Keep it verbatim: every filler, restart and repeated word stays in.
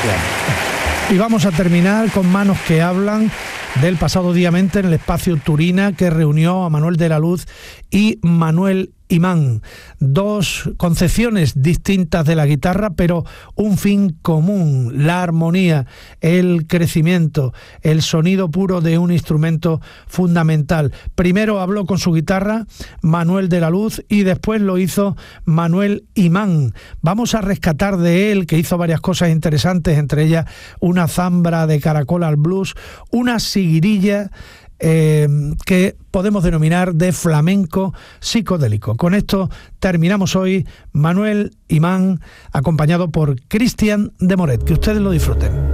Gracias. Y vamos a terminar con Manos que hablan del pasado día veinte en el espacio Turina, que reunió a Manuel de la Luz y Manuel Imán, dos concepciones distintas de la guitarra, pero un fin común: la armonía, el crecimiento, el sonido puro de un instrumento fundamental. Primero habló con su guitarra Manuel de la Luz y después lo hizo Manuel Imán. Vamos a rescatar de él, que hizo varias cosas interesantes, entre ellas una zambra de caracol al blues, una siguirilla Eh, que podemos denominar de flamenco psicodélico. Con esto terminamos hoy. Manuel Imán, acompañado por Cristian de Moret. Que ustedes lo disfruten.